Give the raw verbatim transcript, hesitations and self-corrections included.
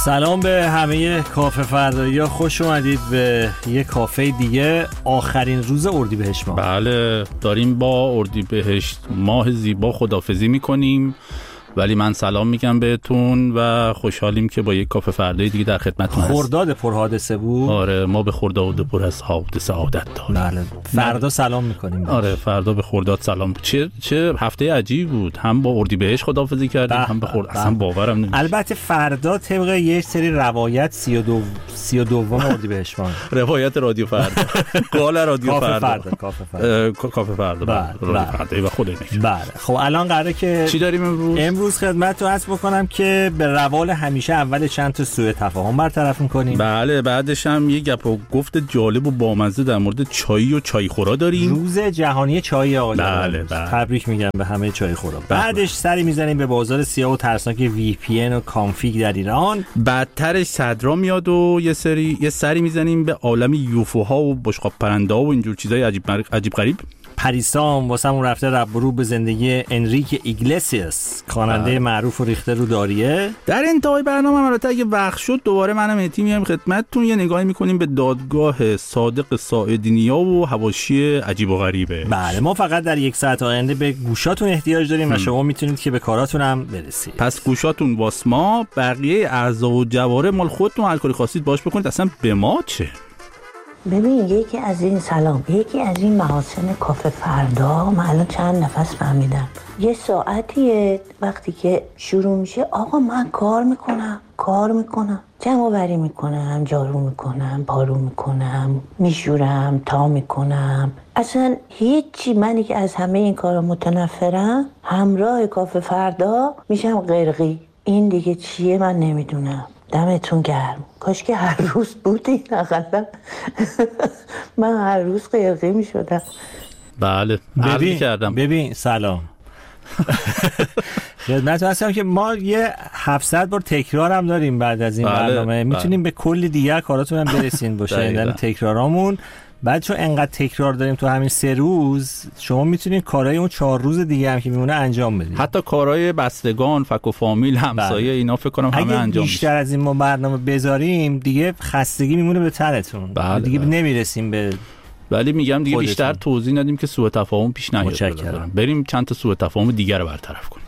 سلام به همه کافه فردایی ها، خوش اومدید به یک کافه دیگه. آخرین روز اردیبهشت ماه. بله، داریم با اردیبهشت ماه زیبا خداحافظی میکنیم، ولی من سلام میگم بهتون و خوشحالیم که با یک کافه فردایی دیگه در خدمتتون هستیم. خرداد پر حادثه بود. آره، ما به خرداد پر از حادثه عادت داریم. بله، فردا سلام میکنیم. آره، فردا به خرداد سلام. چه چه هفته عجیب بود، هم با اردیبهشت خداحافظی کردیم هم به خرداد. اصلا باورم نمیشه. البته فردا طبق یک سری روایت سی و دو سی و دوم اردیبهشت ماه. روایت رادیو فردا. قال رادیو فردا. فردا. کافه فردا. کافه فردا. رادیو فردا و خدای نکرد. بله، خب الان قراره که چی داریم امروز؟ امروز خدمت رو عرض بکنم که به روال همیشه اول چند تا سوء تفاهم برطرف می‌کنیم. بله، بعدش هم یه گپ و گفت جالب و بامزه در مورد چای و چای خورا داریم. روز جهانی چای آقا. بله بله. تبریک میگم به همه چای خورا. بعدش سری میزنیم به بازار سیاه و ترسناک وی پی ان و کانفیگ در ایران. بعدترش صدرا میاد و یه سری یه سری میزنیم به عالم یوفوها و بشقاب پرنده ها و اینجور چیزای عجیب عجیب غریب. پریسام واسمون رفته رب رو به زندگی انریک ایگلسیاس، خواننده معروف و ریخته رو داریه. در انتهای برنامه البته اگه وقت شد دوباره منم اتی میام خدمتتون، یه نگاهی میکنیم به دادگاه صادق ساعدنیا و حواشی عجیب و غریبه. بله، ما فقط در یک ساعت آینده به گوشاتون احتیاج داریم هم. و شما میتونید که به کاراتون هم برسید. پس گوشاتون واس ما، بقیه اعضا و جواره مال خودتون، هر کاری خواستید باش بکنید، اصلا به ما چه. ببین، یکی از این سلام یکی از این محاسن کافه فردا من الان چند نفس فهمیدم. یه ساعتیه وقتی که شروع میشه آقا من کار میکنم کار میکنم جمع آوری میکنم، جارو میکنم، پارو میکنم، میشورم، تا میکنم، اصلا هیچی. منی که از همه این کارا متنفرم همراه کافه فردا میشم غرقی. این دیگه چیه من نمیدونم. دمتون گرم. کاش که هر روز بودین اقلا. من هر روز غرقی می شدم. بله، ببین کردم. ببین سلام خدمت هستم که ما یه هفتصد بار تکرار هم داریم بعد از این. بله، برنامه میتونیم بله. به کلی دیگه کاراتون هم برسین باشه این تکرارامون. بعد چون انقدر تکرار داریم تو همین سه روز، شما میتونید کارهای اون چهار روز دیگه هم که میمونه انجام بدید. حتی کارهای بستگان، فک و فامیل، همسایه، اینا فکر کنم همه انجام میشه. اگه بیشتر از این ما برنامه بذاریم دیگه خستگی میمونه به تنتون. بله دیگه بله. نمیرسیم به. ولی میگم دیگه خودتون. بیشتر توضیح ندیم که سوء تفاهم پیش نیاد. متشکرم. بریم چند تا سوء تفاهم دیگه رو برطرف کنیم.